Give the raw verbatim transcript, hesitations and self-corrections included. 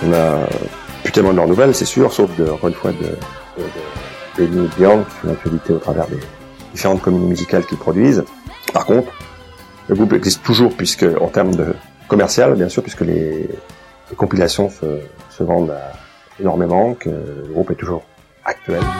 On a plus tellement de leurs nouvelles, c'est sûr, sauf de, encore une fois de, de, de Benny et Björn qui font l'actualité au travers des différentes communes musicales qu'ils produisent. Par contre, le groupe existe toujours puisque, en termes de commercial, bien sûr, puisque les, les compilations se, se vendent à, énormément, que le groupe est toujours actuel.